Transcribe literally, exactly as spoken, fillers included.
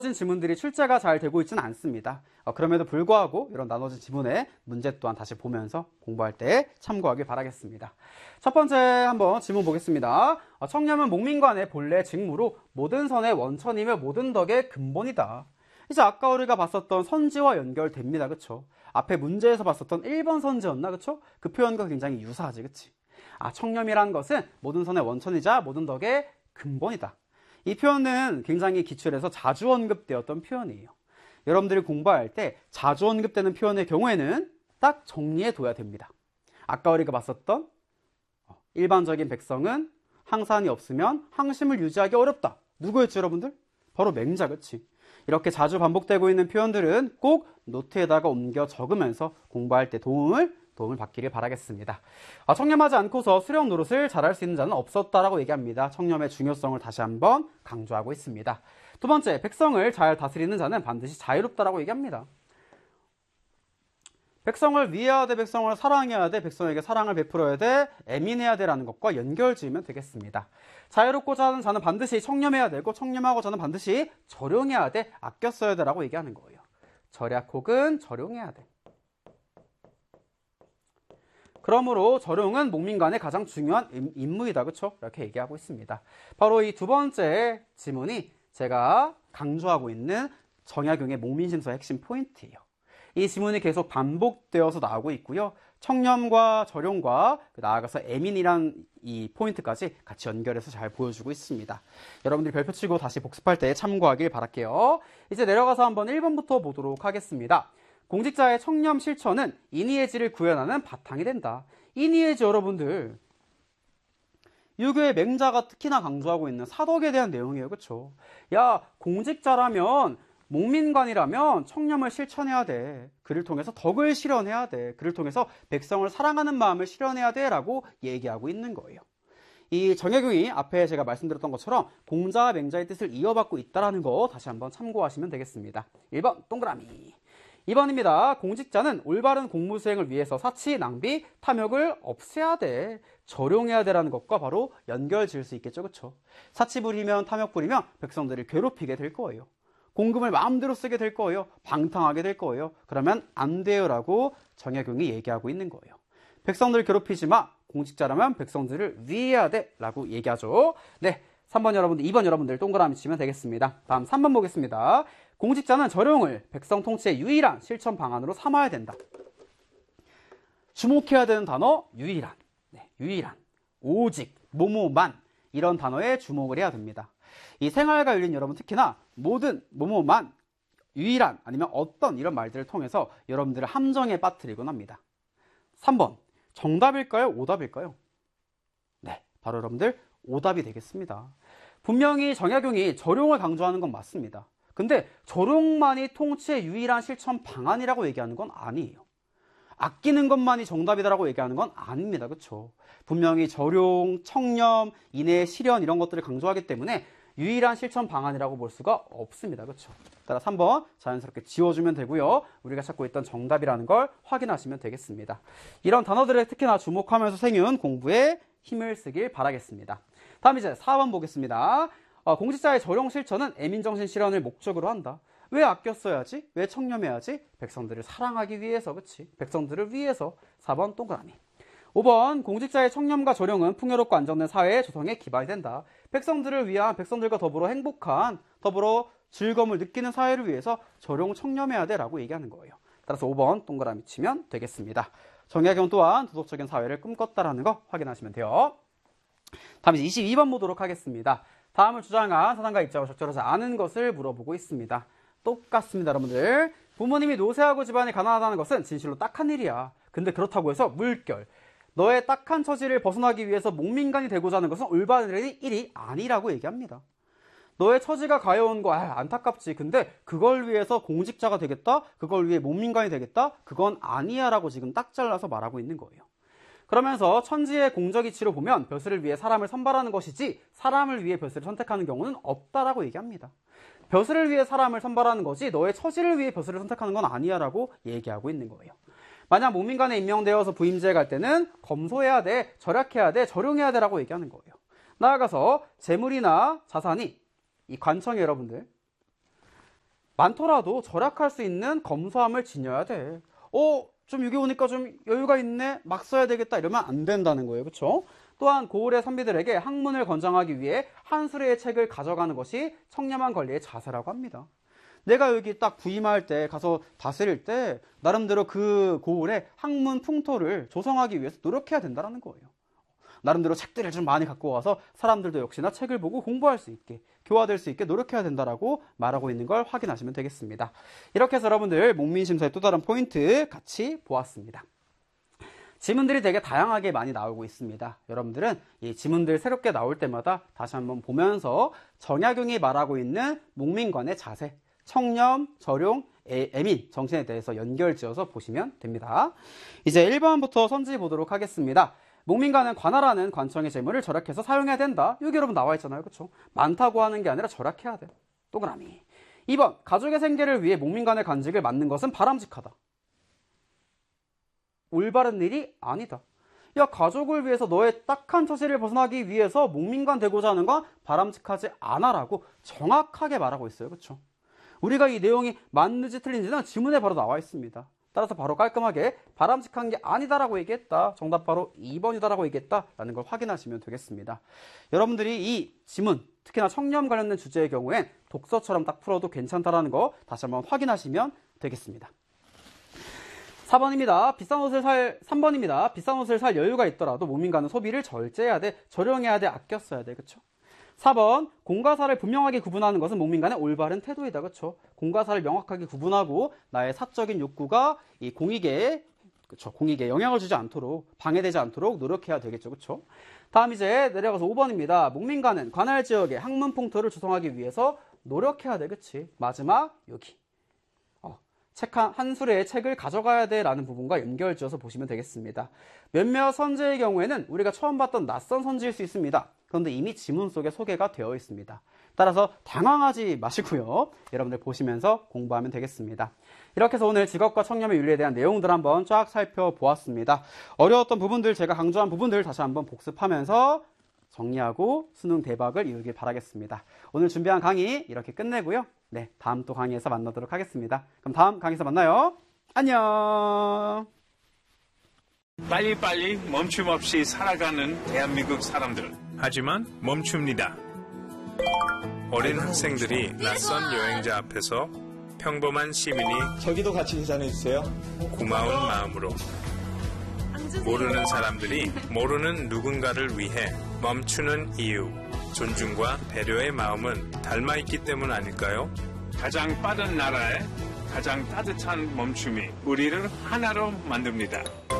나눠진 지문들이 출제가 잘 되고 있지는 않습니다. 어, 그럼에도 불구하고 이런 나눠진 지문의 문제 또한 다시 보면서 공부할 때 참고하길 바라겠습니다. 첫 번째 한번 지문 보겠습니다. 어, 청렴은 목민관의 본래 직무로 모든 선의 원천이며 모든 덕의 근본이다. 이제 아까 우리가 봤었던 선지와 연결됩니다. 그쵸? 앞에 문제에서 봤었던 일 번 선지였나? 그쵸? 그 표현과 굉장히 유사하지. 그치? 아, 청렴이라는 것은 모든 선의 원천이자 모든 덕의 근본이다. 이 표현은 굉장히 기출에서 자주 언급되었던 표현이에요. 여러분들이 공부할 때 자주 언급되는 표현의 경우에는 딱 정리해 둬야 됩니다. 아까 우리가 봤었던 일반적인 백성은 항산이 없으면 항심을 유지하기 어렵다. 누구였지 여러분들? 바로 맹자. 그치? 이렇게 자주 반복되고 있는 표현들은 꼭 노트에다가 옮겨 적으면서 공부할 때 도움을 도움을 받기를 바라겠습니다. 아, 청렴하지 않고서 수령 노릇을 잘할 수 있는 자는 없었다라고 얘기합니다. 청렴의 중요성을 다시 한번 강조하고 있습니다. 두 번째, 백성을 잘 다스리는 자는 반드시 자유롭다라고 얘기합니다. 백성을 위해야 돼, 백성을 사랑해야 돼, 백성에게 사랑을 베풀어야 돼, 애민해야 돼라는 것과 연결 지으면 되겠습니다. 자유롭고자 하는 자는 반드시 청렴해야 되고, 청렴하고자 하는 반드시 절용해야 돼, 아껴 써야 돼라고 얘기하는 거예요. 절약 혹은 절용해야 돼. 그러므로 절용은 목민관의 가장 중요한 임무이다. 그쵸? 이렇게 얘기하고 있습니다. 바로 이 두 번째 지문이 제가 강조하고 있는 정약용의 목민심서의 핵심 포인트예요. 이 지문이 계속 반복되어서 나오고 있고요. 청렴과 절용과 나아가서 애민이란 이 포인트까지 같이 연결해서 잘 보여주고 있습니다. 여러분들이 별표 치고 다시 복습할 때 참고하길 바랄게요. 이제 내려가서 한번 일 번부터 보도록 하겠습니다. 공직자의 청렴 실천은 인의의 질을 구현하는 바탕이 된다. 인의의 질 여러분들, 유교의 맹자가 특히나 강조하고 있는 사덕에 대한 내용이에요. 그쵸? 야, 공직자라면 목민관이라면 청렴을 실천해야 돼. 그를 통해서 덕을 실현해야 돼. 그를 통해서 백성을 사랑하는 마음을 실현해야 돼 라고 얘기하고 있는 거예요. 이 정약용이 앞에 제가 말씀드렸던 것처럼 공자와 맹자의 뜻을 이어받고 있다는 거 다시 한번 참고하시면 되겠습니다. 일 번 동그라미. 이 번입니다. 공직자는 올바른 공무 수행을 위해서 사치, 낭비, 탐욕을 없애야 돼. 절용해야 돼라는 것과 바로 연결 지을 수 있겠죠. 그쵸? 사치 부리면 탐욕 부리면 백성들을 괴롭히게 될 거예요. 공금을 마음대로 쓰게 될 거예요. 방탕하게 될 거예요. 그러면 안 돼요 라고 정약용이 얘기하고 있는 거예요. 백성들 괴롭히지 마. 공직자라면 백성들을 위해야 돼 라고 얘기하죠. 네, 삼 번 여러분들, 이 번 여러분들 동그라미 치면 되겠습니다. 다음 삼 번 보겠습니다. 공직자는 절용을 백성 통치의 유일한 실천 방안으로 삼아야 된다. 주목해야 되는 단어 유일한, 네, 유일한, 오직, 뭐뭐만 이런 단어에 주목을 해야 됩니다. 이 생활과 윤리는 여러분 특히나 모든, 뭐뭐만, 유일한 아니면 어떤 이런 말들을 통해서 여러분들을 함정에 빠뜨리곤 합니다. 삼 번 정답일까요? 오답일까요? 네, 바로 여러분들 오답이 되겠습니다. 분명히 정약용이 절용을 강조하는 건 맞습니다. 근데 절용만이 통치의 유일한 실천 방안이라고 얘기하는 건 아니에요. 아끼는 것만이 정답이다라고 얘기하는 건 아닙니다. 그렇죠? 분명히 절용, 청렴, 인내, 실현 이런 것들을 강조하기 때문에 유일한 실천 방안이라고 볼 수가 없습니다. 그렇죠? 따라 삼 번 자연스럽게 지워주면 되고요. 우리가 찾고 있던 정답이라는 걸 확인하시면 되겠습니다. 이런 단어들에 특히나 주목하면서 생윤 공부에 힘을 쓰길 바라겠습니다. 다음 이제 사 번 보겠습니다. 어, 공직자의 절용 실천은 애민정신 실현을 목적으로 한다. 왜 아껴 써야지? 왜 청렴해야지? 백성들을 사랑하기 위해서. 그치? 백성들을 위해서. 사 번 동그라미. 오 번 공직자의 청렴과 절용은 풍요롭고 안정된 사회의 조성에 기반이 된다. 백성들을 위한, 백성들과 더불어 행복한, 더불어 즐거움을 느끼는 사회를 위해서 절용 청렴해야 돼 라고 얘기하는 거예요. 따라서 오 번 동그라미 치면 되겠습니다. 정약용 또한 도덕적인 사회를 꿈꿨다라는 거 확인하시면 돼요. 다음 이제 이십이 번 보도록 하겠습니다. 다음을 주장한 사상가 입장을 적절하지 않은 것을 물어보고 있습니다. 똑같습니다, 여러분들. 부모님이 노쇠하고 집안이 가난하다는 것은 진실로 딱한 일이야. 근데 그렇다고 해서 물결, 너의 딱한 처지를 벗어나기 위해서 목민관이 되고자 하는 것은 올바른 일이 아니라고 얘기합니다. 너의 처지가 가여운 거 아, 안타깝지. 근데 그걸 위해서 공직자가 되겠다? 그걸 위해 목민관이 되겠다? 그건 아니야 라고 지금 딱 잘라서 말하고 있는 거예요. 그러면서 천지의 공적 이치로 보면 벼슬을 위해 사람을 선발하는 것이지 사람을 위해 벼슬을 선택하는 경우는 없다라고 얘기합니다. 벼슬을 위해 사람을 선발하는 거지 너의 처지를 위해 벼슬을 선택하는 건 아니야 라고 얘기하고 있는 거예요. 만약 목민관에 임명되어서 부임제에 갈 때는 검소해야 돼, 절약해야 돼, 절용해야 돼 라고 얘기하는 거예요. 나아가서 재물이나 자산이 이 관청의 여러분들 많더라도 절약할 수 있는 검소함을 지녀야 돼. 어, 좀 여기 오니까 좀 여유가 있네. 막 써야 되겠다. 이러면 안 된다는 거예요. 그렇죠? 또한 고을의 선비들에게 학문을 권장하기 위해 한 수레의 책을 가져가는 것이 청렴한 관리의 자세라고 합니다. 내가 여기 딱 부임할 때 가서 다스릴 때 나름대로 그 고을의 학문 풍토를 조성하기 위해서 노력해야 된다는 거예요. 나름대로 책들을 좀 많이 갖고 와서 사람들도 역시나 책을 보고 공부할 수 있게, 교화될 수 있게 노력해야 된다라고 말하고 있는 걸 확인하시면 되겠습니다. 이렇게 해서 여러분들 목민심서의 또 다른 포인트 같이 보았습니다. 지문들이 되게 다양하게 많이 나오고 있습니다. 여러분들은 이 지문들 새롭게 나올 때마다 다시 한번 보면서 정약용이 말하고 있는 목민관의 자세, 청렴, 절용, 애민, 정신에 대해서 연결지어서 보시면 됩니다. 이제 일 번부터 선지 보도록 하겠습니다. 목민관은 관할하는 관청의 재물을 절약해서 사용해야 된다. 여기 여러분 나와 있잖아요. 그렇죠? 많다고 하는 게 아니라 절약해야 돼. 동그라미. 이 번, 가족의 생계를 위해 목민관의 관직을 맡는 것은 바람직하다. 올바른 일이 아니다. 야, 가족을 위해서 너의 딱한 처지를 벗어나기 위해서 목민관 되고자 하는 건 바람직하지 않아라고 정확하게 말하고 있어요. 그렇죠? 우리가 이 내용이 맞는지 틀린지는 지문에 바로 나와 있습니다. 따라서 바로 깔끔하게 바람직한 게 아니다라고 얘기했다. 정답 바로 이 번이다라고 얘기했다라는 걸 확인하시면 되겠습니다. 여러분들이 이 지문, 특히나 청렴 관련된 주제의 경우엔 독서처럼 딱 풀어도 괜찮다라는 거 다시 한번 확인하시면 되겠습니다. 사 번입니다. 비싼 옷을 살, 삼 번입니다. 비싼 옷을 살 여유가 있더라도 목민관은 소비를 절제해야 돼, 절용해야 돼, 아껴 써야 돼. 그쵸? 사 번, 공과 사를 분명하게 구분하는 것은 목민관의 올바른 태도이다. 그쵸? 공과 사를 명확하게 구분하고 나의 사적인 욕구가 이 공익에, 그쵸? 공익에 영향을 주지 않도록, 방해되지 않도록 노력해야 되겠죠. 그쵸? 다음 이제 내려가서 오 번입니다. 목민관은 관할 지역의 학문 풍토를 조성하기 위해서 노력해야 돼. 그치? 마지막, 여기. 책 한, 한 수레의 책을 가져가야 돼 라는 부분과 연결지어서 보시면 되겠습니다. 몇몇 선지의 경우에는 우리가 처음 봤던 낯선 선지일 수 있습니다. 그런데 이미 지문 속에 소개가 되어 있습니다. 따라서 당황하지 마시고요. 여러분들 보시면서 공부하면 되겠습니다. 이렇게 해서 오늘 직업과 청렴의 윤리에 대한 내용들 한번 쫙 살펴보았습니다. 어려웠던 부분들, 제가 강조한 부분들 다시 한번 복습하면서 정리하고 수능 대박을 이루길 바라겠습니다. 오늘 준비한 강의 이렇게 끝내고요. 네, 다음 또 강의에서 만나도록 하겠습니다. 그럼 다음 강의에서 만나요. 안녕. 빨리빨리 멈춤 없이 살아가는 대한민국 사람들. 하지만 멈춥니다. 어린 학생들이 낯선 여행자 앞에서 평범한 시민이 저기도 같이 계산해주세요. 고마운 마음으로 모르는 사람들이 모르는 누군가를 위해 멈추는 이유, 존중과 배려의 마음은 닮아있기 때문 아닐까요? 가장 빠른 나라에 가장 따뜻한 멈춤이 우리를 하나로 만듭니다.